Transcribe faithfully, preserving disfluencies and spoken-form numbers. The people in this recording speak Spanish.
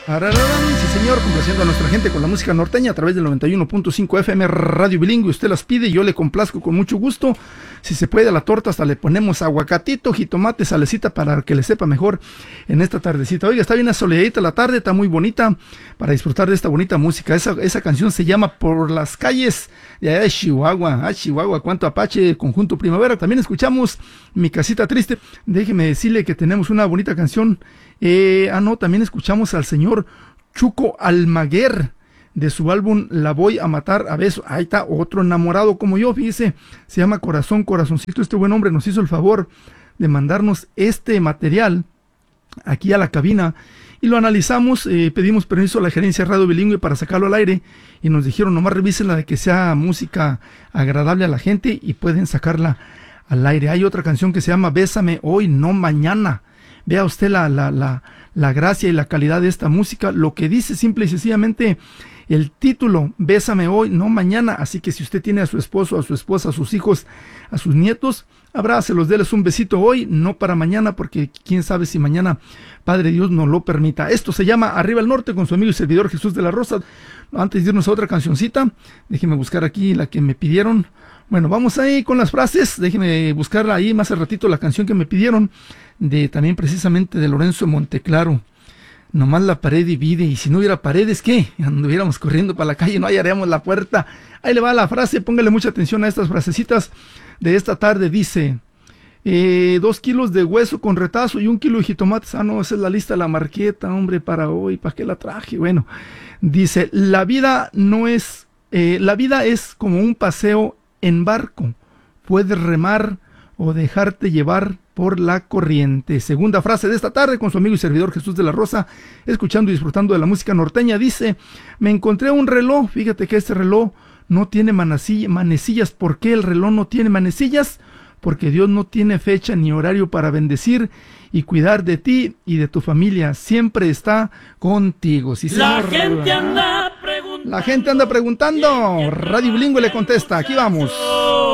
Sí, señor, complaciendo a nuestra gente con la música norteña a través del noventa y uno punto cinco F M Radio Bilingüe. Usted las pide y yo le complazco con mucho gusto. Si se puede, a la torta hasta le ponemos aguacatito, jitomate, salecita para que le sepa mejor en esta tardecita. Oiga, está bien asoleadita la tarde, está muy bonita para disfrutar de esta bonita música. Esa, esa canción se llama Por las calles de allá de Chihuahua. Ah, Chihuahua, cuánto Apache, Conjunto Primavera. También escuchamos Mi Casita Triste. Déjeme decirle que tenemos una bonita canción. Eh, ah, no, también escuchamos al señor Chuco Almaguer de su álbum La Voy a Matar a Besos. Ahí está otro enamorado como yo, fíjese, se llama Corazón, Corazoncito. Este buen hombre nos hizo el favor de mandarnos este material aquí a la cabina y lo analizamos, eh, pedimos permiso a la gerencia Radio Bilingüe para sacarlo al aire y nos dijeron nomás revísenla de que sea música agradable a la gente y pueden sacarla al aire. Hay otra canción que se llama Bésame Hoy, No Mañana. Vea usted la, la, la, la gracia y la calidad de esta música, lo que dice simple y sencillamente el título, Bésame Hoy, No Mañana. Así que si usted tiene a su esposo, a su esposa, a sus hijos, a sus nietos, abrácelos, déles un besito hoy, no para mañana, porque quién sabe si mañana Padre Dios nos lo permita. Esto se llama Arriba al Norte con su amigo y servidor Jesús de la Rosa. Antes de irnos a otra cancioncita, déjeme buscar aquí la que me pidieron. Bueno, vamos ahí con las frases, déjeme buscarla ahí más al ratito, la canción que me pidieron, de también precisamente de Lorenzo Monteclaro. Nomás la pared divide, y si no hubiera paredes, ¿qué? Anduviéramos corriendo para la calle, no hallaríamos la puerta. Ahí le va la frase, póngale mucha atención a estas frasecitas de esta tarde. Dice, eh, dos kilos de hueso con retazo y un kilo de jitomates. Ah, no, esa es la lista de la marqueta, hombre, para hoy, ¿para qué la traje? Bueno, dice, la vida no es, eh, la vida es como un paseo en barco, puedes remar o dejarte llevar por la corriente. Segunda frase de esta tarde con su amigo y servidor Jesús de la Rosa, escuchando y disfrutando de la música norteña. Dice, me encontré un reloj, fíjate que este reloj no tiene manecillas. ¿Por qué el reloj no tiene manecillas? Porque Dios no tiene fecha ni horario para bendecir y cuidar de ti y de tu familia. Siempre está contigo. Sí, señor. La gente anda preguntando. La gente anda preguntando. Radio Bilingüe le contesta. Aquí vamos.